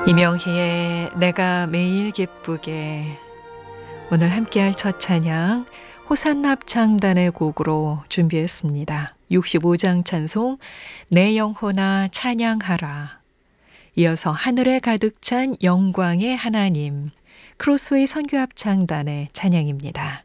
이명희의 내가 매일 기쁘게. 오늘 함께할 첫 찬양 호산나 합창단의 곡으로 준비했습니다. 65장 찬송 내 영혼아 찬양하라. 이어서 하늘에 가득 찬 영광의 하나님 크로스웨이 선교 합창단의 찬양입니다.